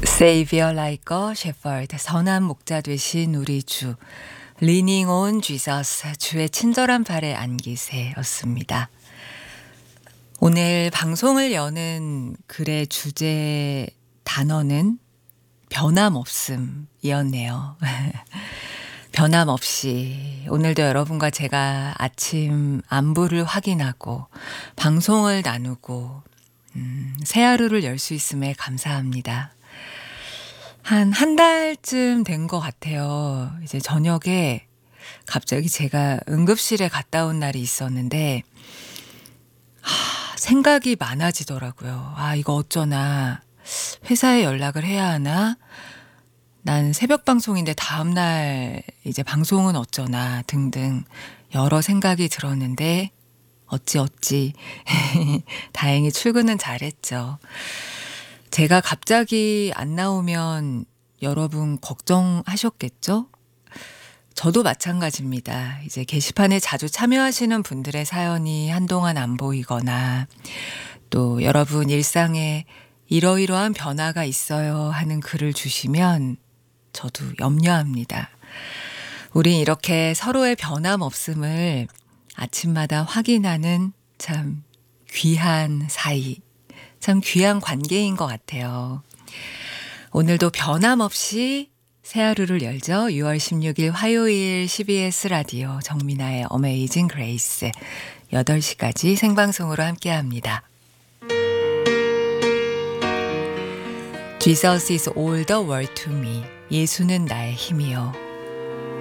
Savior like a shepherd, 선한 목자 되신 우리 주, Leaning on Jesus, 주의 친절한 발에 안기세였습니다. 오늘 방송을 여는 글의 주제 단어는 변함없음이었네요. 변함없이 오늘도 여러분과 제가 아침 안부를 확인하고 방송을 나누고 새 하루를 열 수 있음에 감사합니다. 한 달쯤 된 것 같아요. 이제 저녁에 갑자기 제가 응급실에 갔다 온 날이 있었는데 생각이 많아지더라고요. 이거 어쩌나, 회사에 연락을 해야 하나, 난 새벽 방송인데 다음날 이제 방송은 어쩌나 등등 여러 생각이 들었는데 어찌 다행히 출근은 잘했죠. 제가 갑자기 안 나오면 여러분 걱정하셨겠죠? 저도 마찬가지입니다. 이제 게시판에 자주 참여하시는 분들의 사연이 한동안 안 보이거나 또 여러분 일상에 이러이러한 변화가 있어요 하는 글을 주시면 저도 염려합니다. 우린 이렇게 서로의 변함없음을 아침마다 확인하는 참 귀한 사이, 참 귀한 관계인 것 같아요. 오늘도 변함없이 새 하루를 열죠. 6월 16일 화요일 CBS 라디오 정민아의 어메이징 그레이스 8시까지 생방송으로 함께합니다. Jesus is all the world to me. 예수는 나의 힘이요.